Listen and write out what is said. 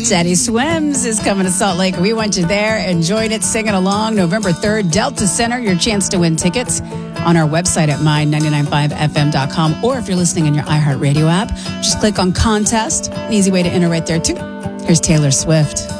Teddy Swims is coming to Salt Lake. We want you there, enjoying it, singing along. November 3rd, Delta Center, your chance to win tickets on our website at my995fm.com. Or if you're listening in your iHeartRadio app, just click on contest. An easy way to enter right there, too. Here's Taylor Swift.